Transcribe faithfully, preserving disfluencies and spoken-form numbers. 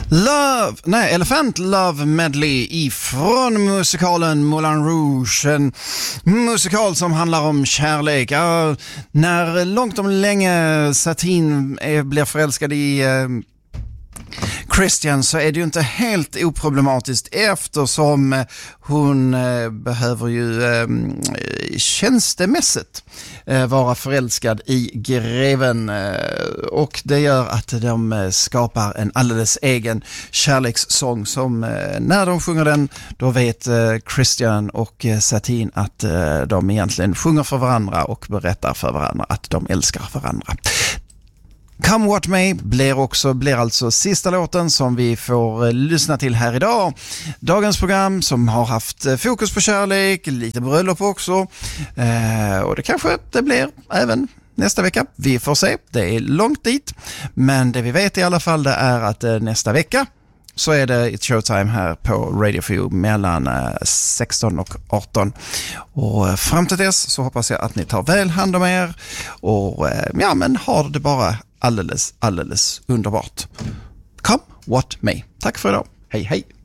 Love, nej, Elephant Love Medley ifrån musikalen Moulin Rouge, en musikal som handlar om kärlek. Ja, när långt om länge Satine är, blir förälskad i eh, Christian, så är det ju inte helt oproblematiskt, eftersom hon eh, behöver ju eh, tjänstemässigt eh, vara förälskad i greven, eh, och det gör att de eh, skapar en alldeles egen kärlekssång som eh, när de sjunger den, då vet eh, Christian och eh, Satine att eh, de egentligen sjunger för varandra och berättar för varandra att de älskar varandra. Come What May blir också blir alltså sista låten som vi får lyssna till här idag. Dagens program som har haft fokus på kärlek, lite bröllop också. Eh, och det kanske det blir även nästa vecka. Vi får se. Det är långt dit. Men det vi vet i alla fall, det är att eh, nästa vecka så är det ett showtime här på Radio four U mellan eh, sexton och arton. Och eh, fram till dess så hoppas jag att ni tar väl hand om er och eh, ja, men har det bara alldeles, alldeles underbart. Come what may. Tack för idag. Hej, hej.